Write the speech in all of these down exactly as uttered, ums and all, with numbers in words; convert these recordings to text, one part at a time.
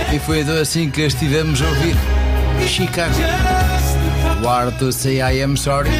E foi então assim que estivemos a ouvir Chicago, War to Say I Am Sorry.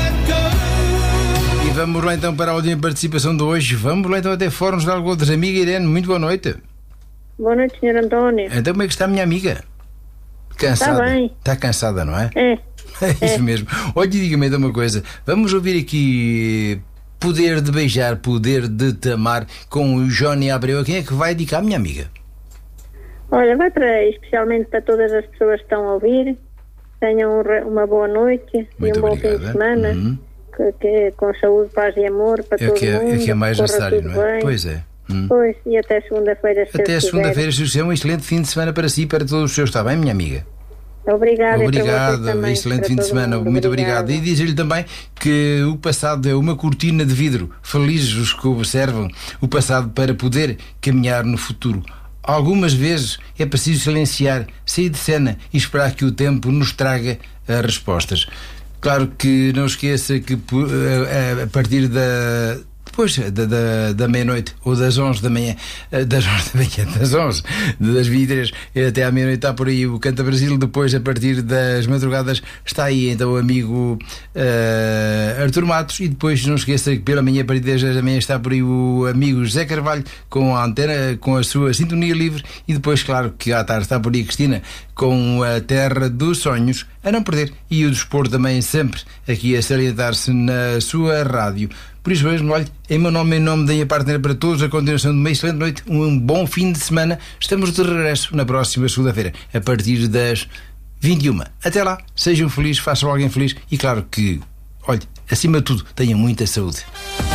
E vamos lá então para a última participação de hoje. Vamos lá então até Fóruns de Algodas. Amiga Irene, muito boa noite. Boa noite, senhor António. Então como é que está a minha amiga? Cansada? Está bem. Está cansada, não é? É. É isso é. mesmo. Olha, diga-me então uma coisa. Vamos ouvir aqui Poder de Beijar, Poder de Te Amar com o Johnny Abreu. Quem é que vai dedicar, minha amiga? Olha, vai para, especialmente para todas as pessoas que estão a ouvir. Tenham uma boa noite. Muito e um bom obrigada. fim de semana. Uhum. Que, que, com saúde, paz e amor para É todo que é, mundo. é que é mais necessário, não é? Bem. Pois é. Hum. Pois, e até segunda-feira. Se Até Deus segunda-feira, quiser. se um excelente fim de semana para si e para todos os seus. Está bem, minha amiga? Obrigada. Obrigado, também, excelente fim de semana, mundo. muito obrigado. E dizer-lhe também que o passado é uma cortina de vidro, felizes os que observam o passado para poder caminhar no futuro. Algumas vezes é preciso silenciar, sair de cena e esperar que o tempo nos traga as respostas. Claro que não esqueça que a partir da Depois da, da, da meia-noite ou das onze da manhã, das onze da manhã, das onze, das vinte e três até à meia-noite está por aí o Canta Brasil. Depois, a partir das madrugadas, está aí então o amigo uh, Artur Matos. E depois, não esqueça que pela manhã, a partir das dez da manhã, está por aí o amigo José Carvalho com a antena, com a sua sintonia livre. E depois, claro que à tarde está por aí Cristina com a Terra dos Sonhos, a não perder. E o desporto também sempre aqui a salientar-se na sua rádio. Por isso mesmo, olha, em meu nome e em nome da minha partner para todos, a continuação de uma excelente noite, um bom fim de semana. Estamos de regresso na próxima segunda-feira, a partir das vinte e uma. Até lá, sejam felizes, façam alguém feliz e claro que, olha, acima de tudo, tenham muita saúde.